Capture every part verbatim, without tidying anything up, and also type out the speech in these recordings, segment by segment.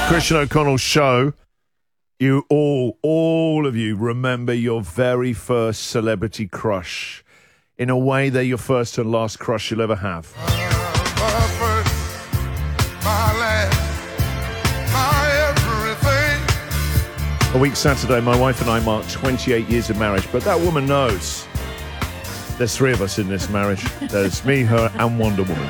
Christian O'Connell Show. You all, all of you remember your very first celebrity crush. In a way, they're your first and last crush you'll ever have. My first, my last, my everything. A week Saturday, my wife and I marked twenty-eight years of marriage, but that woman knows. There's three of us in this marriage. There's me, her, and Wonder Woman.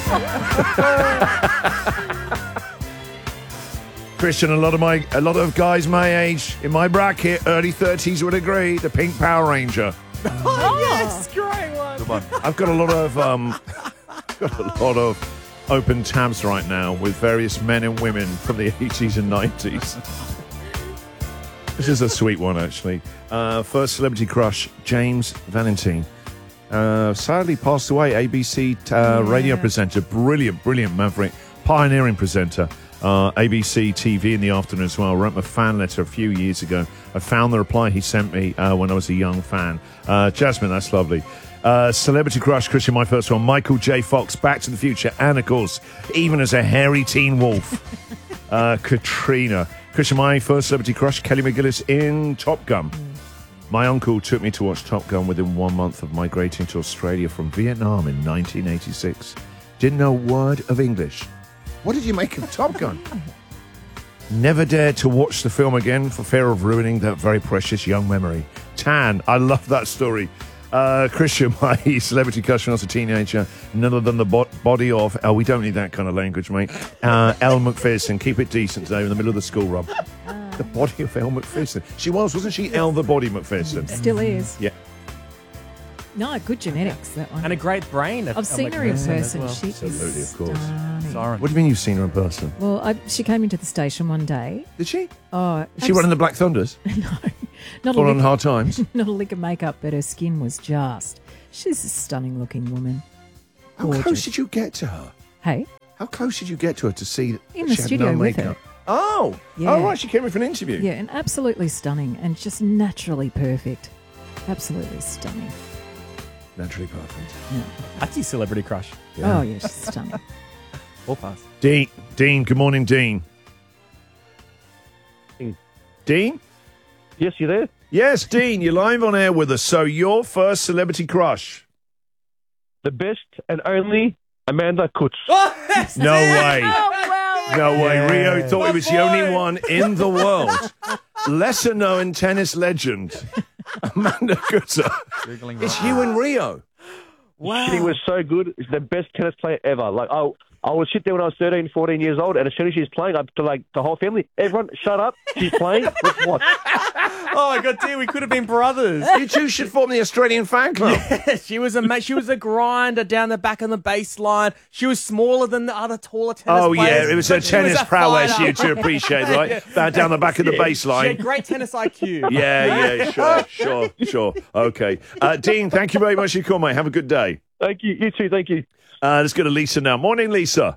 Christian, a lot of my, a lot of guys my age, in my bracket, early thirties, would agree. The Pink Power Ranger. Oh, yes, great one. Good one. I've got a lot of, um, got a lot of open tabs right now with various men and women from the eighties and nineties. This is a sweet one, actually. Uh, first celebrity crush, James Valentine. Uh, sadly passed away, A B C uh, yeah. radio presenter. Brilliant, brilliant maverick. Pioneering presenter. Uh, A B C T V in the afternoon as well. I wrote him a fan letter a few years ago. I found the reply he sent me uh, when I was a young fan. Uh, Jasmine, that's lovely. Uh, celebrity crush, Christian, my first one. Michael J. Fox, Back to the Future. And, of course, even as a hairy teen wolf, uh, Katrina. Christian, my first celebrity crush, Kelly McGillis in Top Gun. My uncle took me to watch Top Gun within one month of migrating to Australia from Vietnam in nineteen eighty-six. Didn't know a word of English. What did you make of Top Gun? Never dared to watch the film again for fear of ruining that very precious young memory. Tan, I love that story. Uh, Christian, my celebrity crush when I was a teenager, none other than the bo- body of, oh, we don't need that kind of language, mate. Uh, Elle Macpherson, keep it decent today in the middle of the school run. The body of Elle Macpherson. She was, wasn't she? Elle the Body Macpherson. Still is. Yeah. No, good genetics, that one. And a great brain. I've seen her in person. Well. She Absolutely, is of course. stunning. Sorry. What do you mean you've seen her in person? Well, I, she came into the station one day. Did she? Oh, Is she running the Black Thunders? No, not a, Fallen on lick, hard times? not a lick of makeup, but her skin was just. She's a stunning-looking woman. How Gorgeous. close did you get to her? Hey, How close did you get to her to see that In the she studio had no with makeup? her. Oh, Yeah. oh right, she came in for an interview. yeah, and absolutely stunning, and just naturally perfect. Absolutely stunning. Naturally perfect. Yeah. That's your celebrity crush. Yeah. Oh, yeah, she's stunning. All pass. Dean, Dean, good morning, Dean. Dean? Yes, you there? Yes, Dean, you're live on air with us. So your first celebrity crush? The best and only Amanda Kutz. No way. Oh, well. No way. Yeah. Rio thought he was the boy. only one in the world. Lesser known tennis legend, Amanda Kutzer. It's you and Rio. Wow. She was so good. She's the best tennis player ever. Like, I, I would sit there when I was thirteen, fourteen years old, and as soon as she's playing, I'd to like the whole family, everyone, shut up. She's playing. Let's watch. Oh, my God, dear, we could have been brothers. You two should form the Australian fan club. Yeah, she was a ma- she was a grinder down the back on the baseline. She was smaller than the other taller tennis Oh, players. yeah, it was her but she tennis a prowess fighter. you two appreciate, right? That down the back of the She had baseline. great tennis I Q. Yeah, yeah, sure, sure, sure. Okay. Uh, Dean, thank you very much for your call, mate. Have a good day. Thank you. You too. Thank you. Uh, let's go to Lisa now. Morning, Lisa.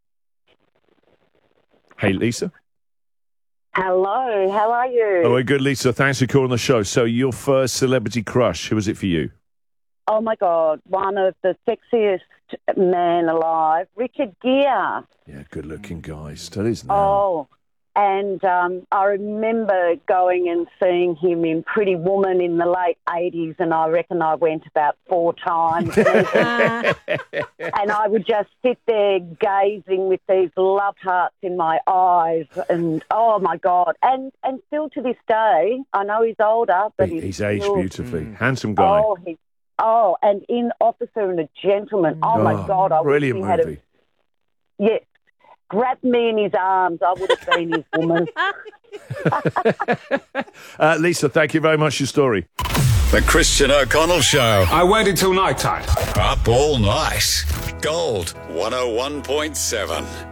Hey, Lisa. Hello, how are you? Oh, we're good, Lisa. Thanks for calling the show. So your first celebrity crush, who was it for you? Oh, my God, one of the sexiest men alive, Richard Gere. Yeah, good-looking guy. Still is now. Oh, and um, I remember going and seeing him in Pretty Woman in the late eighties, and I reckon I went about four times. And I would just sit there gazing with these love hearts in my eyes, and oh, my God. And and still to this day, I know he's older, but He- he's, he's aged still, beautifully. Handsome guy. Oh, he, oh, and in Officer and a Gentleman. Oh, my Oh, God. I wish brilliant he had a, movie. yes. Grabbed me in his arms. I would have been his woman. Uh, Lisa, thank you very much for your story. The Christian O'Connell Show. I waited till night time. Up all night. Gold one oh one point seven.